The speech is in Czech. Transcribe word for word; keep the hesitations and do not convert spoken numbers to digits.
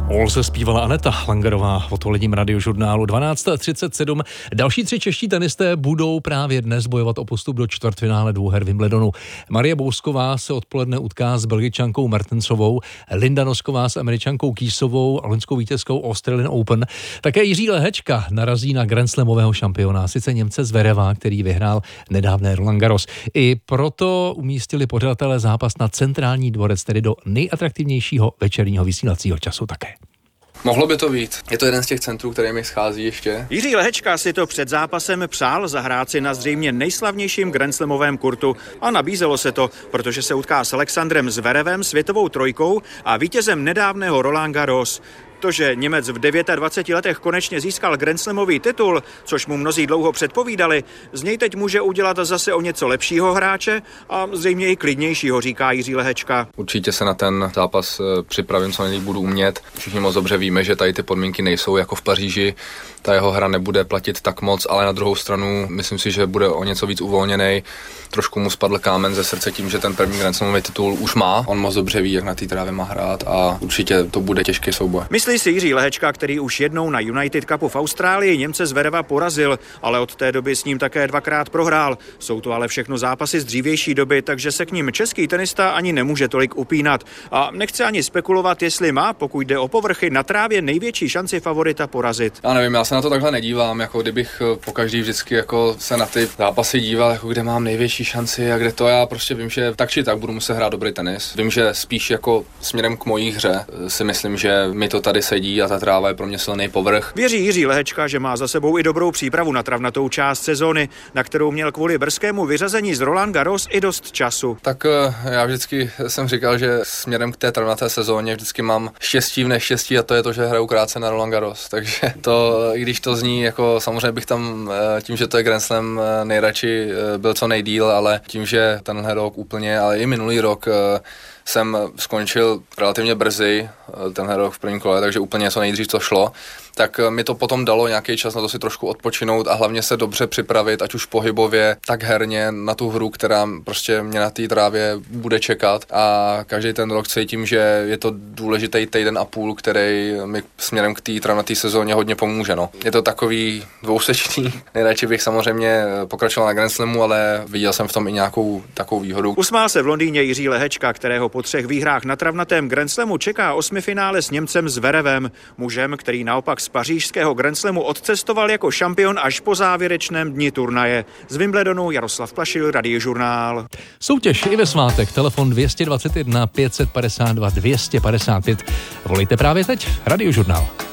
All se zpívala Aneta Langerová o toledním Radiožurnálu dvanáct třicet sedm. Další tři čeští tenisté budou právě dnes bojovat o postup do čtvrtfinále dvouher Wimbledonu. Marie Bousková se odpoledne utká s Belgičankou Mertensovou, Linda Nosková s Američankou Keysovou a loňskou vítězkou Australian Open. Také Jiří Lehečka narazí na Grand Slamového šampiona, sice Němce Zvereva, který vyhrál nedávné Roland Garros. I proto umístili pořadatelé zápas na centrální dvorec, tedy do nejatraktivnějšího večerního vysílacího času také. Mohlo by to být. Je to jeden z těch centrů, který mi schází ještě. Jiří Lehečka si to před zápasem přál zahrát si na zřejmě nejslavnějším grandslamovém kurtu a nabízelo se to, protože se utká s Alexandrem Zverevem, světovou trojkou a vítězem nedávného Roland Garros. To, že Němec v dvaceti devíti letech konečně získal grandslamový titul, což mu mnozí dlouho předpovídali, z něj teď může udělat zase o něco lepšího hráče a zřejmě i klidnějšího, říká Jiří Lehečka. Určitě se na ten zápas připravím, co nejlíp budu umět. Všichni moc dobře víme, že tady ty podmínky nejsou jako v Paříži. Ta jeho hra nebude platit tak moc, ale na druhou stranu myslím si, že bude o něco víc uvolněnej. Trošku mu spadl kámen ze srdce tím, že ten první grandslamový titul už má. On moc dobře ví, jak na té trávě má hrát a určitě to bude těžký souboj. Myslí si Jiří Lehečka, který už jednou na United Cupu v Austrálii Němce Zvereva porazil, ale od té doby s ním také dvakrát prohrál. Jsou to ale všechno zápasy z dřívější doby, takže se k ním český tenista ani nemůže tolik upínat. A nechce ani spekulovat, jestli má, pokud jde o povrchy, na trávě největší šanci favorita porazit. Já nevím, já se na to takhle nedívám, jako kdybych pokaždý vždycky jako se na ty zápasy díval, jako kde mám největší šanci a kde to. Já prostě vím, že tak či tak budu muset hrát dobrý tenis. Vím, že spíš jako směrem k mojí hře si myslím, že mi to tady sedí a ta tráva je pro mě silný povrch. Věří Jiří Lehečka, že má za sebou i dobrou přípravu na travnatou část sezóny, na kterou měl kvůli brzkému vyřazení z Roland Garros i dost času. Tak já vždycky jsem říkal, že směrem k té travnaté sezóně vždycky mám štěstí v neštěstí a to je to, že hraju krátce na Roland Garros. Takže to, i když to zní jako samozřejmě bych tam tím, že to je Grand Slam, nejradši byl co nejdýl, ale tím, že tenhle rok úplně, ale i minulý rok jsem skončil relativně brzy tenhle rok v prvním kole, takže úplně co nejdřív to šlo, tak mi to potom dalo nějaký čas na to si trošku odpočinout a hlavně se dobře připravit, ať už pohybově, tak herně na tu hru, která prostě mě na té trávě bude čekat a každý ten rok cítím, že je to důležitý týden a půl, který mi směrem k té travnaté sezóně hodně pomůže. No. Je to takový dvousečný, nejradši bych samozřejmě pokračoval na Grand Slamu, ale viděl jsem v tom i nějakou takovou výhodu. Usmál se v Londýně Jiří Lehečka, kterého po třech výhrách na travnatém Grand Slamu čeká osmifinále s Němcem Zverevem, mužem, který naopak z pařížského Grand Slamu odcestoval jako šampion až po závěrečném dni turnaje. Z Wimbledonu Jaroslav Plašil, Radiožurnál. Soutěž i ve svátek, telefon dvě dvacet jedna pět set padesát dva dvě stě padesát pět. Volejte právě teď, Radiožurnál.